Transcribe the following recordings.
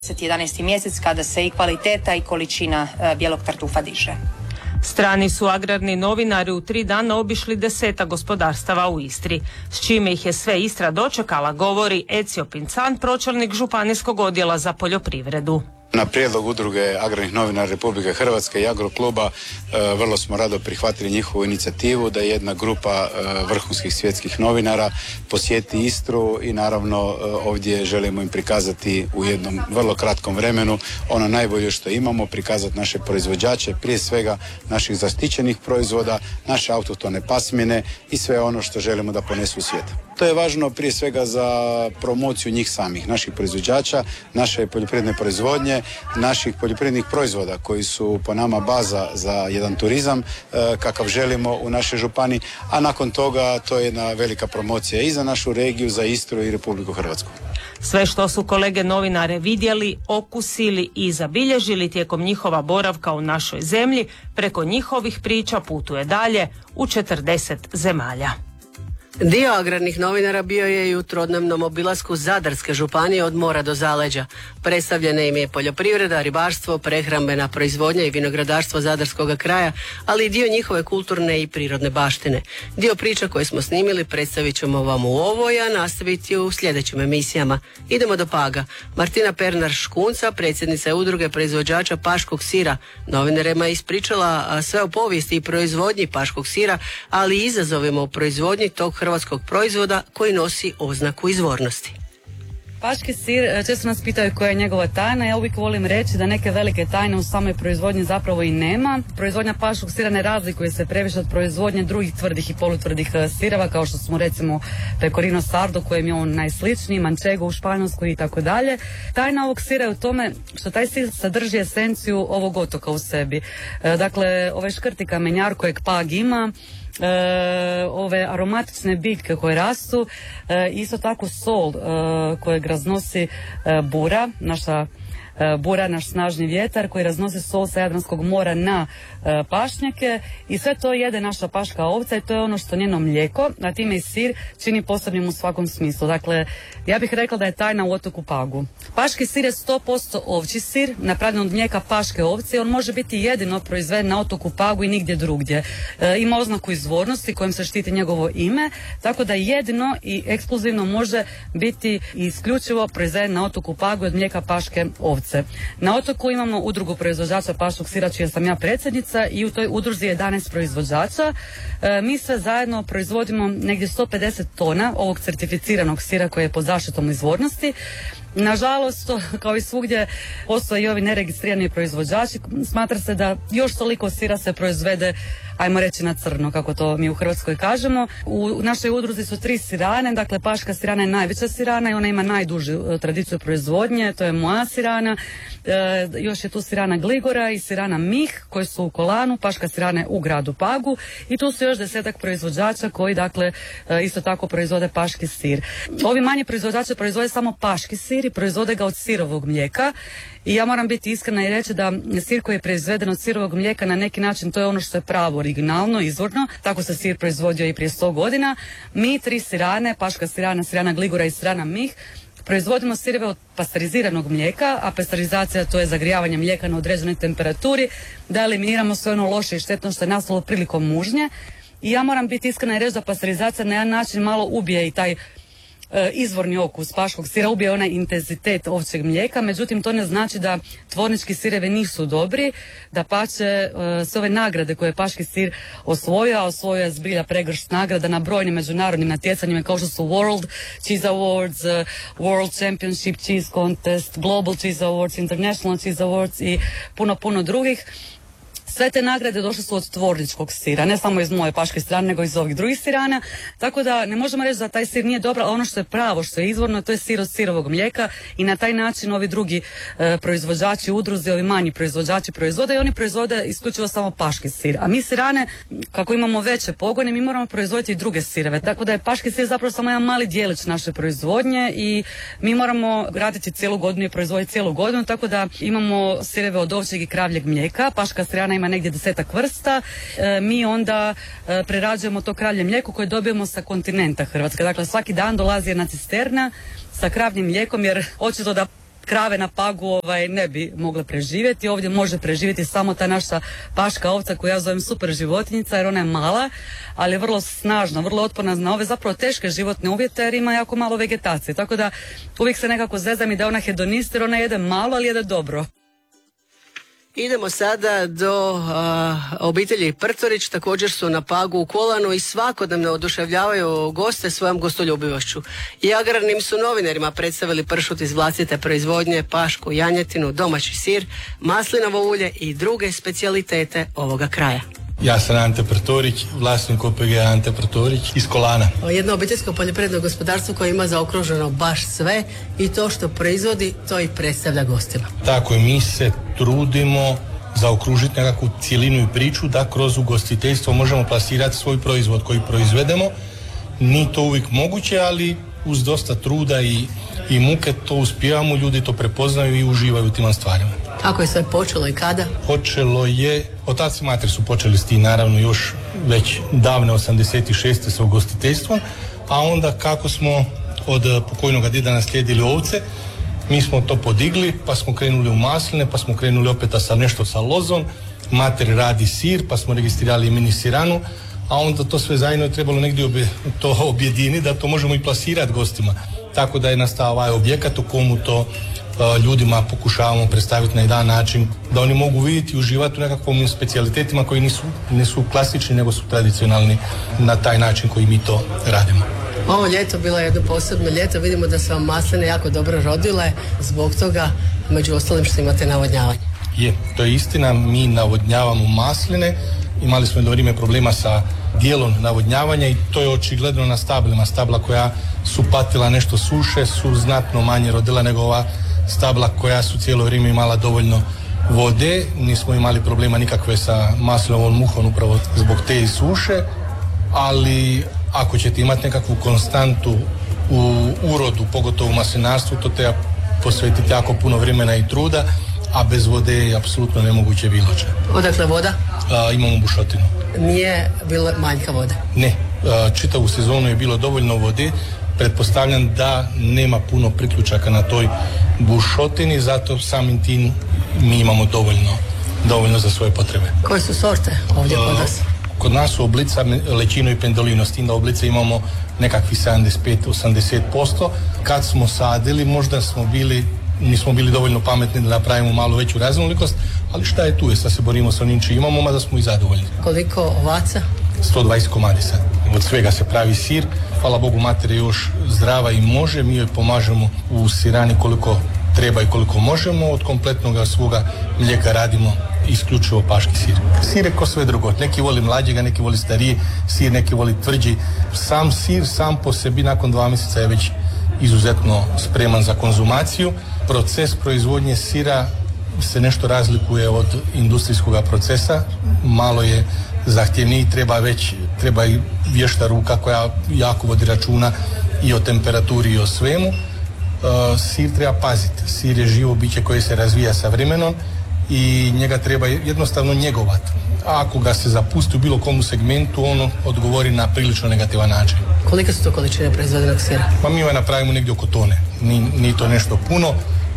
11. mjesec kada se i kvaliteta i količina bijelog tartufa diže. Strani su agrarni novinari u 3 dana obišli 10 gospodarstava u Istri, s čime ih je sve Istra dočekala, govori Ecio Pincan, pročelnik županijskog odjela za poljoprivredu. Na prijedlog udruge agrarnih novinara Republike Hrvatske i Agrokluba vrlo smo rado prihvatili njihovu inicijativu da jedna grupa vrhunskih svjetskih novinara posjeti Istru i naravno ovdje želimo im prikazati u jednom vrlo kratkom vremenu ono najbolje što imamo, prikazati naše proizvođače, prije svega naših zaštićenih proizvoda, naše autohtone pasmine i sve ono što želimo da ponesu u svijet. To je važno prije svega za promociju njih samih, naših proizvođača, naše poljoprivredne proizvodnje, naših poljoprivrednih proizvoda koji su po nama baza za jedan turizam kakav želimo u našoj županiji, a nakon toga to je jedna velika promocija i za našu regiju, za Istru i Republiku Hrvatsku. Sve što su kolege novinare vidjeli, okusili i zabilježili tijekom njihova boravka u našoj zemlji, preko njihovih priča putuje dalje u 40 zemalja. Dio agrarnih novinara bio je i u trodnevnom obilasku Zadarske županije od mora do zaleđa. Predstavljena im je poljoprivreda, ribarstvo, prehrambena proizvodnja i vinogradarstvo Zadarskog kraja, ali i dio njihove kulturne i prirodne baštine. Dio priča koje smo snimili predstavit ćemo vam u ovoj, a nastaviti u sljedećim emisijama. Idemo do Paga. Martina Pernar-Škunca, predsjednica udruge proizvođača paškog sira, novinarima je ispričala sve o povijesti i proizvodnji paškog sira, ali i izazovima u proizvodnji tog hrvatskog proizvoda koji nosi oznaku izvornosti. Paški sir, često nas pitaju koja je njegova tajna. Ja uvijek volim reći da neke velike tajne u samoj proizvodnji zapravo i nema. Proizvodnja paškog sira ne razlikuje se previše od proizvodnje drugih tvrdih i polutvrdih sireva, kao što smo recimo Pecorino Sardo, kojem je on najsličniji, Manchego u Španjolskoj i tako dalje. Tajna ovog sira je u tome što taj sir sadrži esenciju ovog otoka u sebi. Dakle, ovaj škrti kamenjar kojeg Pag ima, ove aromatične biljke koje rastu, isto tako sol kojeg raznosi bura, naš snažni vjetar koji raznosi sol sa Jadranskog mora na pašnjake, i sve to jede naša paška ovca i to je ono što njeno mlijeko, a time i sir, čini posebnim u svakom smislu. Dakle, ja bih rekla da je tajna u otoku Pagu. Paški sir je 100% ovčji sir, napravljen od mlijeka paške ovce i on može biti jedino proizveden na otoku Pagu i nigdje drugdje. Ima oznaku izvornosti kojim se štiti njegovo ime, tako da jedino i ekskluzivno može biti isključivo proizveden na otoku Pagu od mlijeka paške ovce. Na otoku imamo udrugu proizvođača paškog sira, čija sam ja predsjednica, i u toj udruzi je 11 proizvođača. Mi sve zajedno proizvodimo negdje 150 tona ovog certificiranog sira koji je pod zaštitom izvornosti. Nažalost, kao i svugdje, postoje i ovi neregistrirani proizvođači. Smatra se da još toliko sira se proizvede, ajmo reći, na crno, kako to mi u Hrvatskoj kažemo. U našoj udruzi su 3 sirane, dakle paška sirana je najveća sirana i ona ima najdužu tradiciju proizvodnje, to je moja sirana. Još je tu sirana Gligora i sirana Mih koji su u Kolanu, paška sirana je u gradu Pagu, i tu su još 10 proizvođača koji dakle isto tako proizvode paški sir. Ovi manji proizvođači proizvode samo paški sir i proizvode ga od sirovog mlijeka. I ja moram biti iskrena i reći da sir koji je proizveden od sirovog mlijeka na neki način to je ono što je pravo, originalno, izvorno. Tako se sir proizvodio i prije 100 godina. Mi 3 sirane, paška sirana, sirana Gligora i sirana Mih, proizvodimo sireve od pasteriziranog mlijeka, a pasterizacija to je zagrijavanje mlijeka na određenoj temperaturi, da eliminiramo sve ono loše i štetno što je nastalo prilikom mužnje. I ja moram biti iskrena i reći da pasterizacija na jedan način malo ubije i taj izvorni okus paškog sira, ubije onaj intenzitet ovčjeg mlijeka, međutim to ne znači da tvornički sirevi nisu dobri, da pače sve ove nagrade koje je paški sir osvojio je zbilja pregršt nagrada na brojnim međunarodnim natjecanjima kao što su World Cheese Awards, World Championship Cheese Contest, Global Cheese Awards, International Cheese Awards i puno drugih. Sve te nagrade došle su od tvorničkog sira, ne samo iz moje paške strane, nego iz ovih drugih sirana, tako da ne možemo reći da taj sir nije dobar, ali ono što je pravo, što je izvorno, to je sir od sirovog mlijeka i na taj način ovi drugi proizvođači, udruzi, ovi manji proizvođači proizvode i oni proizvode isključivo samo paški sir. A mi sirane, kako imamo veće pogone, mi moramo proizvoditi i druge sireve, tako da je paški sir zapravo samo jedan mali dijelić naše proizvodnje i mi moramo raditi cijelu godinu i proizvoditi cijelu godinu, tako da imamo sireve od ovčjeg i kravljeg mlijeka, paška sirana ima negdje 10 vrsta, mi onda prerađujemo to kravlje mlijeko koje dobijemo sa kontinenta Hrvatske. Dakle, svaki dan dolazi jedna cisterna sa kravljim mlijekom jer očito da krave na Pagu ne bi mogle preživjeti. Ovdje može preživjeti samo ta naša paška ovca koju ja zovem super životinjica, jer ona je mala, ali je vrlo snažna, vrlo otporna na ove zapravo teške životne uvjete, jer ima jako malo vegetacije. Tako da uvijek se nekako zezam i da ona hedonist, jer ona jede malo, ali jede dobro. Idemo sada do obitelji Prtorić, također su na Pagu u Kolanu i svakodnevno oduševljavaju goste svojom gostoljubivošću. I agrarnim su novinarima predstavili pršut iz vlastite proizvodnje, pašku, janjetinu, domaći sir, maslinovo ulje i druge specijalitete ovoga kraja. Ja sam Ante Prtorić, vlasnik OPG Ante Prtorić iz Kolana. Jedno obiteljsko poljoprivredno gospodarstvo koje ima zaokruženo baš sve i to što proizvodi, to i predstavlja gostima. Tako je, mi se trudimo zaokružiti nekakvu cjelinu i priču da kroz ugostiteljstvo možemo plasirati svoj proizvod koji proizvedemo. Nije to uvijek moguće, ali uz dosta truda i muke to uspijevamo, ljudi to prepoznaju i uživaju u tim stvarima. Kako je sve počelo i kada? Počelo je, otac i mater su počeli s tim naravno još već davne 86. sa ugostiteljstvom, a onda kako smo od pokojnog djeda naslijedili ovce, mi smo to podigli, pa smo krenuli u masline, pa smo krenuli opet sa nešto sa lozom, mater radi sir, pa smo registrirali mini siranu, a onda to sve zajedno je trebalo negdje to objediniti da to možemo i plasirati gostima. Tako da je nastao ovaj objekat u komu to ljudima pokušavamo predstaviti na jedan način da oni mogu vidjeti i uživati u nekakvom specijalitetima koji nisu klasični nego su tradicionalni na taj način koji mi to radimo. Ovo ljeto bilo je jedno posebno ljeto, vidimo da su vam masline jako dobro rodile, zbog toga među ostalim što imate navodnjavanje. Je, to je istina, mi navodnjavamo masline, imali smo jedno vrijeme problema sa dijelom navodnjavanja i to je očigledno na stablima. Stabla koja su patila nešto suše su znatno manje rodila nego ova stabla koja su cijelo vrijeme imala dovoljno vode. Nismo imali problema nikakve sa maslinovom muhom upravo zbog te suše, ali ako ćete imati nekakvu konstantu u urodu, pogotovo u maslinarstvu, to treba posvetiti jako puno vremena i truda, a bez vode je apsolutno nemoguće bilo če. Odakle voda? Imamo bušotinu. Nije bilo manjka vode? Ne, čitavu sezonu je bilo dovoljno vode. Pretpostavljam da nema puno priključaka na toj bušotini, zato samim tim mi imamo dovoljno za svoje potrebe. Koje su sorte ovdje kod nas? Kod nas su oblica, lečino i pendolino, s tim da oblice imamo nekakvih 75-80%. Kad smo sadili, možda nismo bili dovoljno pametni da napravimo malo veću raznolikost, ali šta je tu je, sad se borimo sa onim čim imamo, mada smo i zadovoljni. Koliko ovaca? 120 komadi sad. Od svega se pravi sir. Hvala Bogu, mater je još zdrava i može. Mi joj pomažemo u sirani koliko treba i koliko možemo. Od kompletnog svoga mlijeka radimo isključivo paški sir. Sir je ko sve drugo. Neki voli mlađega, neki voli stariji sir, neki voli tvrđi. Sam sir, sam po sebi nakon 2 mjeseca je već izuzetno spreman za konzumaciju. Proces proizvodnje sira se nešto razlikuje od industrijskog procesa. Malo je zahtjevniji, treba i vješta ruka koja jako vodi računa i o temperaturi i o svemu. Sir treba paziti. Sir je živo biće koje se razvija sa vremenom i njega treba jednostavno njegovati. A ako ga se zapusti u bilo komu segmentu, ono odgovori na prilično negativan način. Kolike su to količine proizvedenog sira? Pa mi napravimo negdje oko tone. Nije to nešto puno.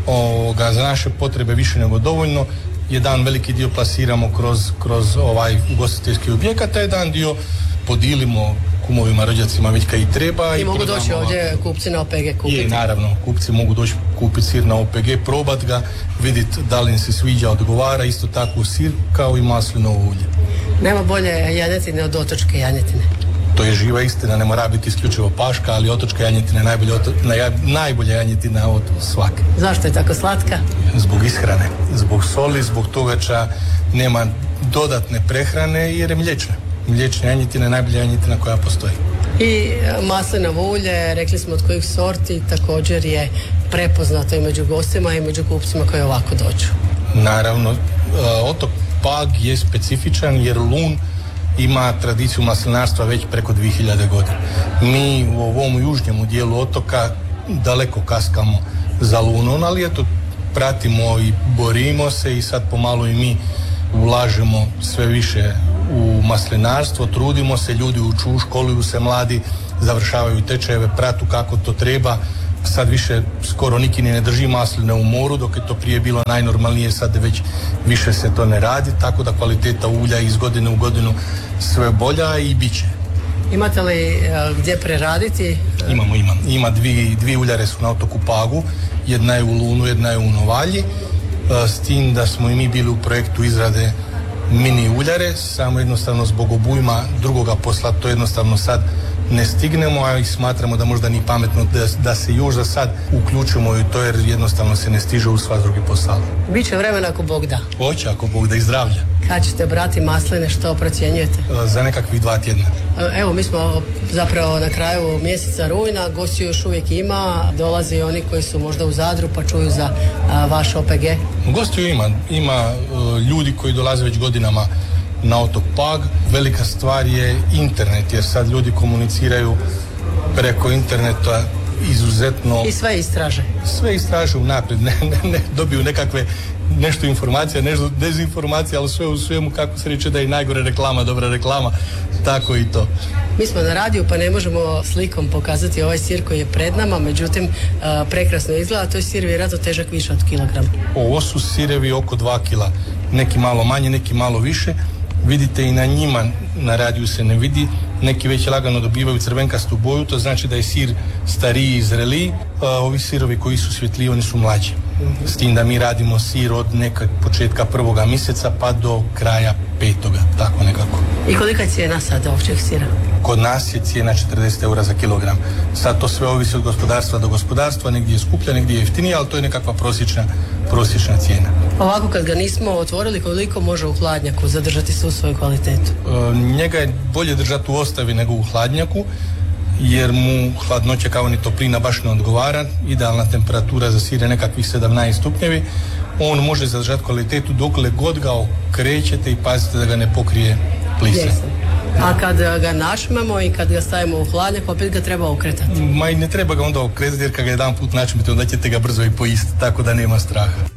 Za naše potrebe više nego dovoljno. Jedan veliki dio plasiramo kroz ovaj ugostiteljski objekat, a jedan dio podilimo kumovima, rođacima već kad i treba. I mogu doći ovdje kupci na OPG kupiti? Je, naravno, kupci mogu doći kupiti sir na OPG, probat ga, vidjeti da li im se sviđa, odgovara, isto tako sir kao i maslinovo ulje. Nema bolje janjetine od otočke janjetine? To je živa istina, ne mora biti isključivo paška, ali otočka janjetina je najbolja janjetina od svake. Zašto je tako slatka? Zbog ishrane, zbog soli, zbog toga što nema dodatne prehrane jer je mliječna. Mliječna janjetina je najbolja janjetina koja postoji. I maslinovo ulje, rekli smo od kojih sorti, također je prepoznato i među gostima i među kupcima koji ovako dođu. Naravno, otok Pag je specifičan jer Lun ima tradiciju maslinarstva već preko 2000 godina. Mi u ovom južnjem dijelu otoka daleko kaskamo za Lunom, ali eto, pratimo i borimo se i sad pomalo i mi ulažemo sve više u maslinarstvo, trudimo se, ljudi uču, školuju se mladi, završavaju tečajeve, pratu kako to treba, Sad više skoro niki ne drži masline u moru, dok je to prije bilo najnormalnije, sad već više se to ne radi, tako da kvaliteta ulja iz godine u godinu sve bolja i bit će. Imate li gdje preraditi? Ima dvije uljare su na otoku Pagu, jedna je u Lunu, jedna je u Novalji, s tim da smo i mi bili u projektu izrade mini uljare, samo jednostavno zbog obujma drugoga posla to jednostavno sad ne stignemo, a i smatramo da možda ni pametno da se još za sad uključimo i to, jer jednostavno se ne stiže u sva drugi posao. Biće vremena ako Bog da. Hoće, ako Bog da, i zdravlja. Kad ćete brati masline, što procjenjujete? Za nekakvih 2 tjedna. Evo, mi smo zapravo na kraju mjeseca rujna, gostiju još uvijek ima, dolaze i oni koji su možda u Zadru pa čuju za vaš OPG. Gostiju ima ljudi koji dolaze već godinama na otok Pag. Velika stvar je internet, jer sad ljudi komuniciraju preko interneta izuzetno. I sve istraže. Sve istraže unaprijed, ne dobiju nekakve nešto informacija, nešto dezinformacija, ali sve u svemu, kako se reče da je najgore reklama, dobra reklama, tako i to. Mi smo na radiju pa ne možemo slikom pokazati ovaj sir koji je pred nama, međutim prekrasno izgleda, to je sir vjerojatno težak više od kilogram. Ovo su sirevi oko 2 kila, neki malo manje, neki malo više. Vidite i na njima, na radiju se ne vidi, neki već lagano dobivaju crvenkastu boju, to znači da je sir stariji i zreliji, ovi sirovi koji su svjetliji, oni su mlađi. S tim da mi radimo sir od nekog početka 1. mjeseca pa do kraja 5. tako nekako. I kolika je cijena sad ovčeg sira? Kod nas je cijena 40 eura za kilogram. Sad to sve ovisi od gospodarstva do gospodarstva, negdje je skuplja, negdje je jeftinija, ali to je nekakva prosječna cijena. Ovako kad ga nismo otvorili, koliko može u hladnjaku zadržati svu svoju kvalitetu? Njega je bolje držati u ostavi nego u hladnjaku, jer mu hladnoća kao ni toplina baš ne odgovara. Idealna temperatura za sir je nekakvih 17 stupnjevi. On može zadržati kvalitetu dokle god ga okrećete i pazite da ga ne pokrije plisa. A kad ga našmemo i kad ga stavimo u hladnjak, opet ga treba okretati? Ma i ne treba ga onda okretati, jer kad ga jedan put načmete, onda ćete ga brzo i pojistiti, tako da nema straha.